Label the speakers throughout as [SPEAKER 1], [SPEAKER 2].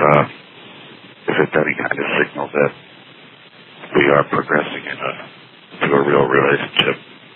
[SPEAKER 1] if it's any kind of signal that we are progressing to a real relationship,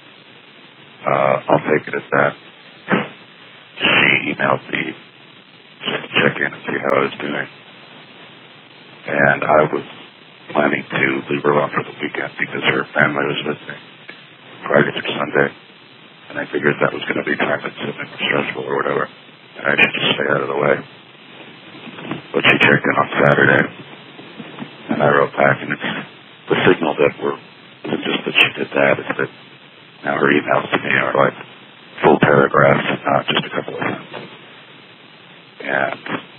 [SPEAKER 1] I'll take it as that. She emailed me just to check in and see how I was doing. And I was planning to leave her alone for the weekend because her family was visiting Friday through Sunday. And I figured that was going to be time consuming or stressful or whatever. And I should just stay out of the way. But she checked in on Saturday. And I wrote back, and it's the signal that isn't just that she did that, it's that now her emails to me are like full paragraphs and not just a couple of sentences. And,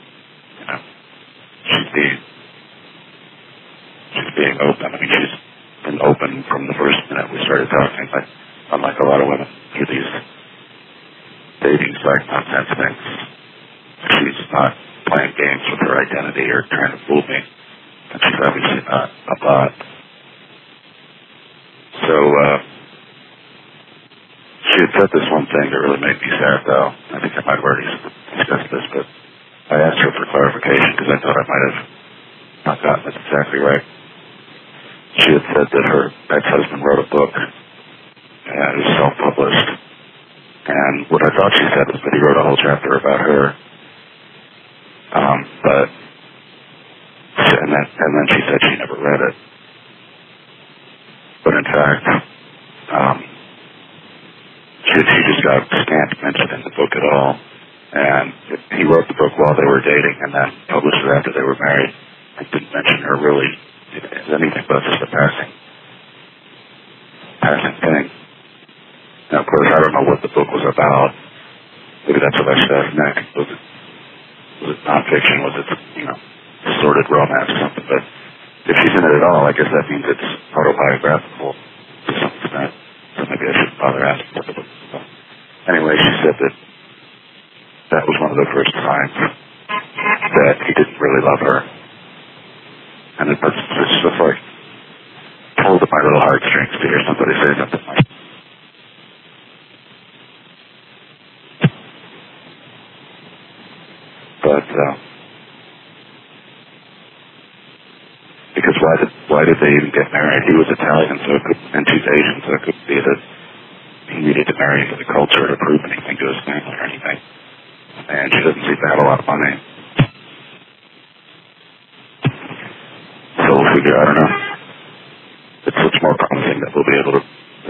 [SPEAKER 1] she's being open. I mean, she's been open from the first minute we started talking, but unlike a lot of women through these dating site nonsense things, she's not playing games with her identity or trying to fool me. And she's obviously not a bot. So, she had said this one thing that really made me sad, though. I think I might have already discussed this, but I asked her for clarification because I thought I might have not gotten this exactly right. She had said that her ex-husband wrote a book, and it was self-published. And what I thought she said was that he wrote a whole chapter about her. And then she said she never read it. But in fact, she just got scant mention in the book at all. And he wrote the book while they were dating and then published it after they were married. I didn't mention her really as anything but just a passing thing. Now, of course, I don't know what the book was about. Maybe that's what I should ask next. Was it nonfiction? Was it, sordid romance or something? But if she's in it at all, I guess that means it's autobiographical to some extent. So maybe I shouldn't bother asking what the book was about. Anyway, she said that was one of the first times that he didn't really love her. And it's just like pulled at my little heartstrings to hear somebody say something like that. But, because why did they even get married? He was Italian, and she's Asian, so it could be that he needed to marry into the culture to prove anything to his family or anything. And she doesn't seem to have a lot of money. So we'll figure, I don't know. It looks more promising that I'll be able to.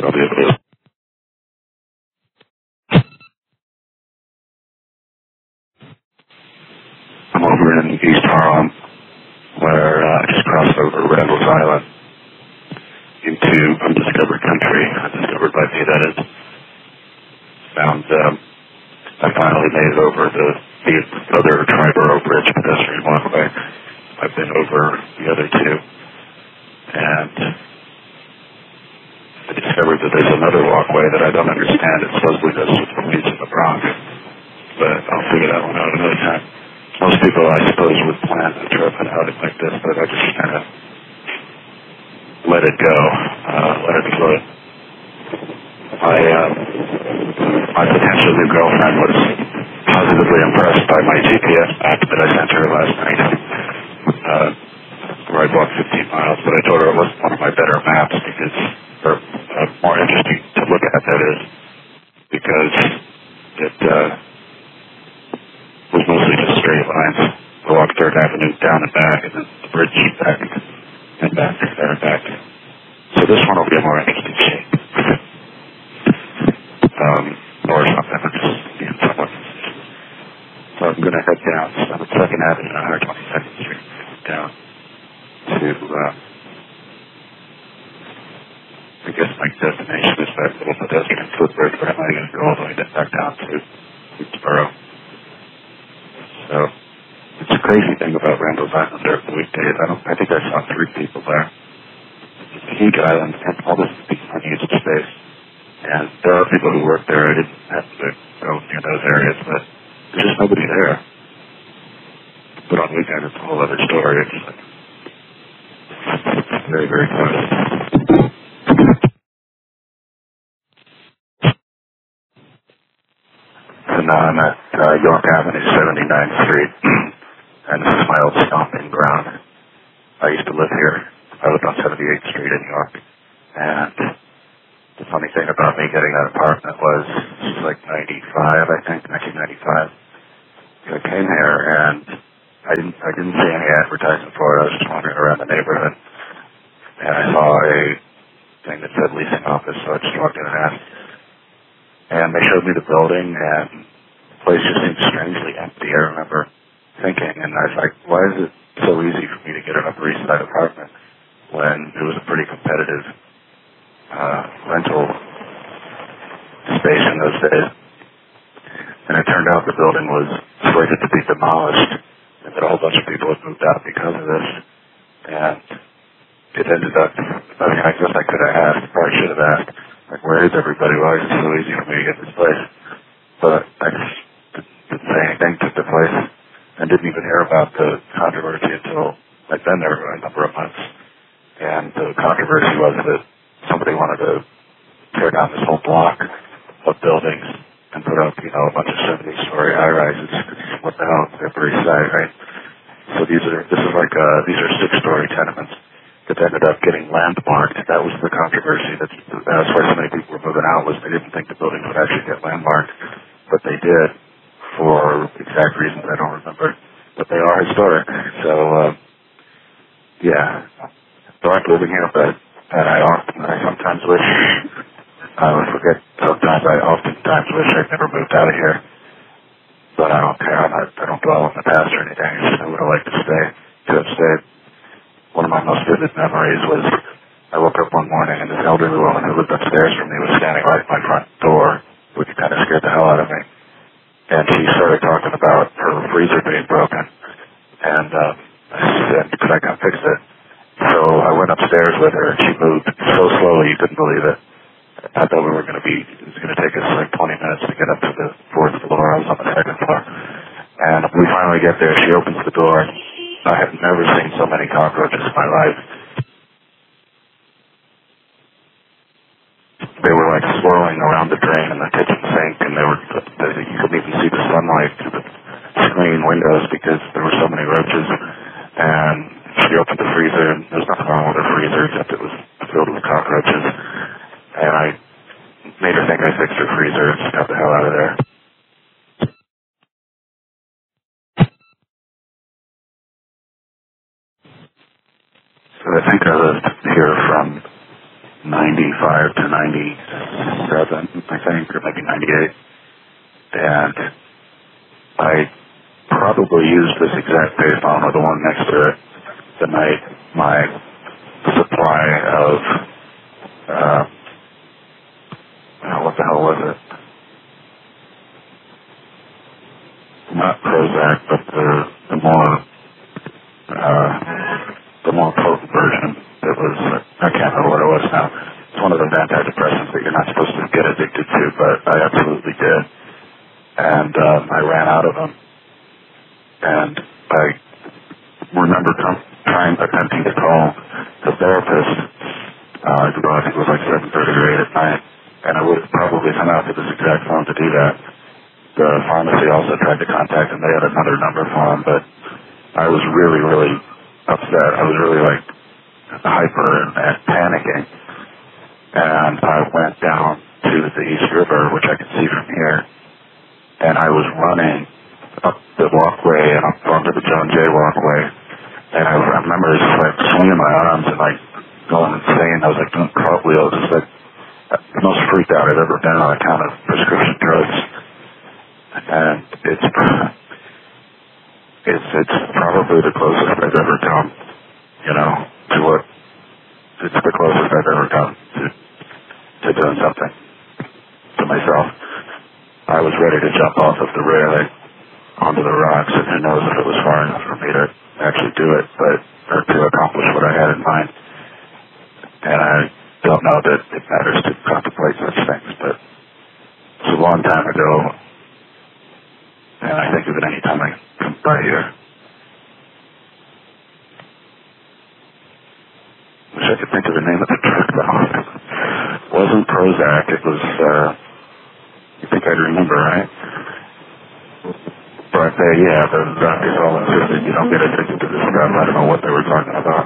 [SPEAKER 1] I'm over in East Harlem, where I just crossed over Randall's Island into undiscovered country. Undiscovered by me, that is. I finally made it over the other Triborough Bridge pedestrian walkway. I've been over the other two. And I discovered that there's another walkway that I don't understand. It supposedly goes to the beach in the Bronx. But I'll figure that one out another time. Most people, I suppose, would plan a trip and outing like this, but I just kind of let it go, let it float. My potential new girlfriend was positively impressed by my GPS map that I sent her last night, where I walked 15 miles, but I told her it wasn't one of my better maps because, or more interesting to look at, that is, because it was mostly just straight lines. I walked 3rd Avenue down and back, and then the bridge back, and back, there and back. So this one will be a more interesting shape. Or something, or just being somewhat. So I'm going to head down, on 2nd Avenue and 122nd Street, down to, I guess my destination is that little pedestrian footbridge, but I'm not going to go all the way back down to Woodsboro. So, it's a crazy thing about Randall's Island during the weekdays. I think I saw 3 people there. It's a huge island, and all this big unused space. And there are people who work there. I didn't have to go near those areas, but there's just nobody there. But on weekend, it's a whole other story. It's like very, very close. So now I'm at York Avenue, 79th Street. and this is my old stomping ground. I used to live here. I lived on 78th Street in New York, and the funny thing about me getting that apartment was, this was like 95, I think, 1995. I came here, and I didn't see any advertising for it. I was just wandering around the neighborhood, and I saw a thing that said leasing office, so I just walked in and asked. And they showed me the building, and the place just seemed strangely empty. I remember thinking, and I was like, why is it so easy for me to get an Upper East Side apartment when it was a pretty competitive rental space in those days? And it turned out the building was slated to be demolished, and that a whole bunch of people had moved out because of this. And it ended up, I guess I could have asked, probably should have asked, like, where is everybody? Why is it so easy for me to get this place? But I just didn't say anything, took the place, and didn't even hear about the controversy until I'd been there for a number of months. And the controversy was that somebody wanted to tear down this whole block of buildings and put up, a bunch of 70-story high-rises. What the hell? The Upper East Side, right? So these are 6-story tenements that ended up getting landmarked. That was the controversy. That's why so many people were moving out, was they didn't think the buildings would actually get landmarked. But they did, for exact reasons I don't remember. But they are historic. So, yeah. So I'm living here, but I sometimes wish, I oftentimes wish I'd never moved out of here. But I don't care. I don't dwell on the past or anything. I would have liked to have stayed. One of my most vivid memories was I woke up one morning and this elderly woman who lived upstairs from me was standing right at my front door, which kind of scared the hell out of me. And she started talking about her freezer being broken. And I said, could I come fix it? So I went upstairs with her, and she moved so slowly you couldn't believe it. I thought it was going to take us like 20 minutes to get up to the 4th floor. I was on the 2nd floor. And we finally get there. She opens the door. I have never seen so many cockroaches in my life. They were like swirling around the drain in the kitchen sink, and you couldn't even see the sunlight through the screen windows because there were so many roaches. And she opened the freezer, and there was nothing wrong with her freezer except it was filled with cockroaches. And I made her think I fixed her freezer and just got the hell out of there. So I think I lived here from 95 to 97, I think, or maybe 98. And I probably used this exact payphone or the one next to it the night my supply of, what the hell was it? Not Prozac, but the more potent version. It was, I can't remember what it was now. It's one of those antidepressants that you're not supposed to get addicted to, but I absolutely did. And I ran out of them. And I remember attempting to call the therapist. I think it was like 7:30 or 8 at night. And I would have probably come out to this exact phone to do that. The pharmacy also tried to contact him. They had another number for him, but I was really, really upset. I was really like hyper and panicking. And I went down to the East River, which I could see from here. And I was running up the walkway and up onto the John Jay walkway. And I remember just like swinging my arms and like going insane. I was like doing cartwheels. It's like the most freaked out I've ever been on account of prescription drugs. And it's probably the closest I've ever come, to what, it's the closest I've ever come to doing something to myself. I was ready to jump off of the railing onto the rocks, and who knows if it was far enough for me to actually do it, or to accomplish what I had in mind. And I don't know that it matters to contemplate such things, but it's a long time ago, and I think of it any time I come by here. Wish I could think of the name of the drug, though. It wasn't Prozac, it was, you think I'd remember, right? But, the doctors all insisted you don't get addicted to this stuff. I don't know what they were talking about.